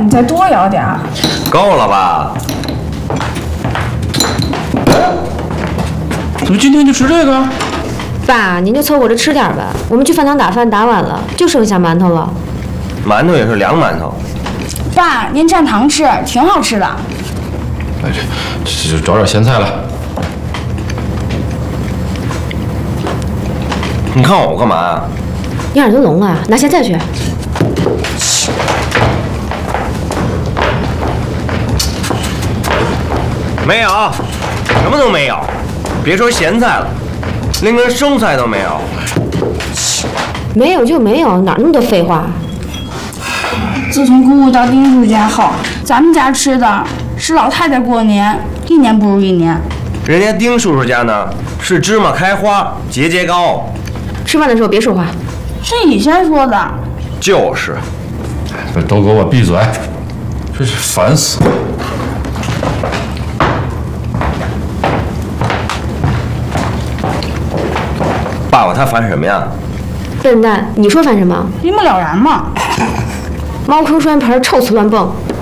你再多舀点儿。 够了吧？ 怎么今天就吃这个？ 爸，您就凑合着吃点吧。我们去饭堂打饭，打晚了，就剩下馒头了。 馒头也是凉馒头。 爸，您蘸糖吃，挺好吃的。 哎，这找点咸菜来。 你看我干嘛呀？ 你耳朵聋了？拿咸菜去。 没有，什么都没有。别说咸菜了，连根生菜都没有。 没有就没有，哪那么多废话？ 自从姑姑到丁叔家后，咱们家吃的是老太太过年，一年不如一年。 人家丁叔叔家呢是芝麻开花，节节高。 吃饭的时候别说话。 是你先说的。 就是。 都给我闭嘴！真是烦死了。 爸爸他烦什么呀？ 笨蛋，你说烦什么？ 一目了然嘛。 猫坑拴盆，臭瓷乱蹦。